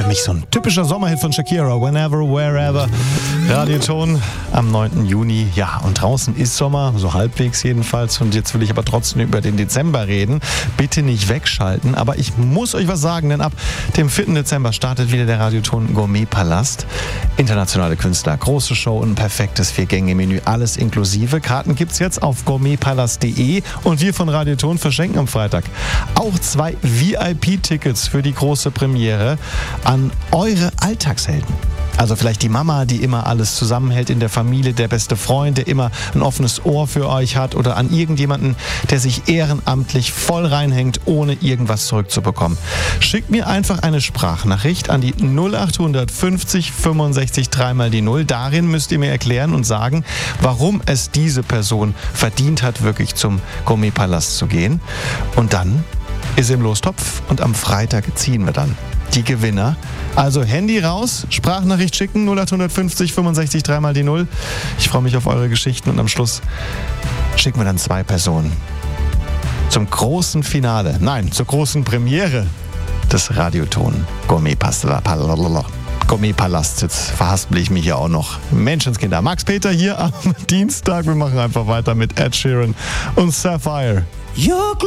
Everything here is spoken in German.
mich so ein typischer Sommerhit von Shakira. Whenever, wherever. Radioton am 9. Juni. Ja, und draußen ist Sommer, so halbwegs jedenfalls. Und jetzt will ich aber trotzdem über den Dezember reden. Bitte nicht wegschalten. Aber ich muss euch was sagen, denn ab dem 4. Dezember startet wieder der Radioton Gourmet-Palast. Internationale Künstler, große Show und ein perfektes 4-Gänge-Menü. Alles inklusive. Karten gibt's jetzt auf gourmetpalast.de. Und wir von Radioton verschenken am Freitag auch 2 VIP-Tickets für die große Premiere an eure Alltagshelden. Also vielleicht die Mama, die immer alles zusammenhält in der Familie, der beste Freund, der immer ein offenes Ohr für euch hat, oder an irgendjemanden, der sich ehrenamtlich voll reinhängt, ohne irgendwas zurückzubekommen. Schickt mir einfach eine Sprachnachricht an die 0800 50 65 3 die 0. Darin müsst ihr mir erklären und sagen, warum es diese Person verdient hat, wirklich zum Gourmet-Palast zu gehen. Und dann ist im Lostopf und am Freitag ziehen wir dann die Gewinner. Also Handy raus, Sprachnachricht schicken, 0850 65 3 die 0. Ich freue mich auf eure Geschichten und am Schluss schicken wir dann 2 Personen zum großen Finale, nein, zur großen Premiere des Radioton Gourmet-Palast. Jetzt verhaspel ich mich hier auch noch. Menschenskinder. Max Peter hier am Dienstag. Wir machen einfach weiter mit Ed Sheeran und Sapphire.